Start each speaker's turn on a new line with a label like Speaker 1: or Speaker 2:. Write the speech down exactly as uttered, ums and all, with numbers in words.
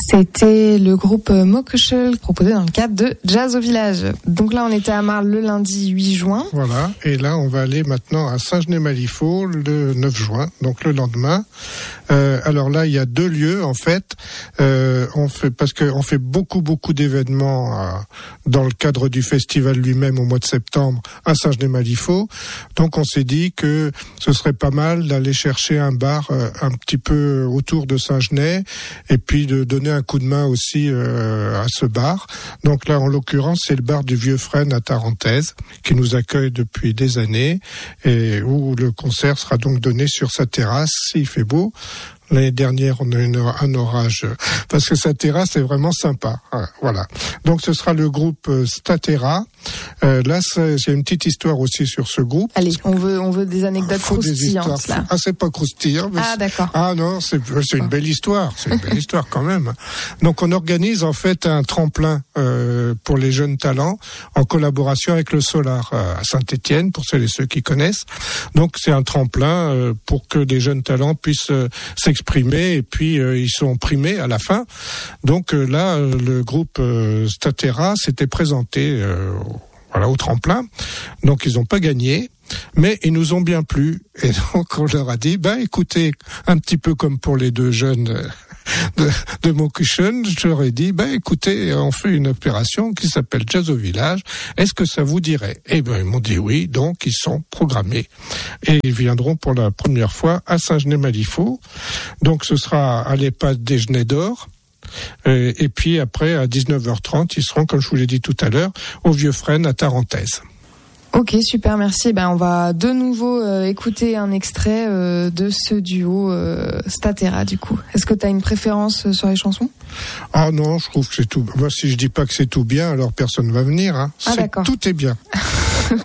Speaker 1: C'était le groupe Mokushel proposé dans le cadre de Jazz au village. Donc là, on était à Marle le lundi huit juin.
Speaker 2: Voilà, et là, on va aller maintenant à Saint-Genès-Malifaux le neuf juin, donc le lendemain. Euh, alors là, il y a deux lieux en fait. Euh, on fait parce que on fait beaucoup beaucoup d'événements euh, dans le cadre du festival lui-même au mois de septembre à Saint-Genès-Malifaux. Donc on s'est dit que ce serait pas mal d'aller chercher un bar euh, un petit peu autour de Saint-Genès et puis de donner un coup de main aussi euh, à ce bar. Donc là, en l'occurrence, c'est le bar du Vieux Frêne à Tarentaise qui nous accueille depuis des années et où le concert sera donc donné sur sa terrasse s'il fait beau. L'année dernière, on a eu un orage parce que sa terrasse est vraiment sympa. Voilà. Donc, ce sera le groupe Statera. Euh, là, c'est, c'est une petite histoire aussi sur ce groupe.
Speaker 1: Allez, on veut, on veut des anecdotes croustillantes. Là.
Speaker 2: Ah, c'est pas croustillant. Mais
Speaker 1: ah,
Speaker 2: c'est...
Speaker 1: d'accord.
Speaker 2: Ah non, c'est, c'est une belle histoire. C'est une belle histoire quand même. Donc, on organise en fait un tremplin euh, pour les jeunes talents en collaboration avec le Solar euh, à Saint-Étienne, pour celles et ceux qui connaissent. Donc, c'est un tremplin euh, pour que les jeunes talents puissent euh, s'exprimer et puis euh, ils sont primés à la fin. Donc euh, là, euh, le groupe euh, Statera s'était présenté euh, voilà, au tremplin. Donc ils n'ont pas gagné, mais ils nous ont bien plu. Et donc on leur a dit, bah écoutez, un petit peu comme pour les deux jeunes euh, de, de Mokushel, je leur ai dit, bah écoutez, on fait une opération qui s'appelle Jazz au village. Est-ce que ça vous dirait? Eh ben ils m'ont dit oui, donc ils sont programmés et ils viendront pour la première fois à Saint-Genès-Malifaux. Donc ce sera à l'EHPAD Déjeuner d'Or. Et puis après, à dix-neuf heures trente, ils seront, comme je vous l'ai dit tout à l'heure, au Vieux Frêne à Tarentaise.
Speaker 1: Ok, super, merci. Ben, on va de nouveau euh, écouter un extrait euh, de ce duo euh, Statera, du coup. Est-ce que tu as une préférence sur les chansons?
Speaker 2: Ah non, je trouve que c'est tout. Moi, si je dis pas que c'est tout bien, alors personne va venir. Hein.
Speaker 1: Ah,
Speaker 2: c'est,
Speaker 1: d'accord.
Speaker 2: Tout est bien.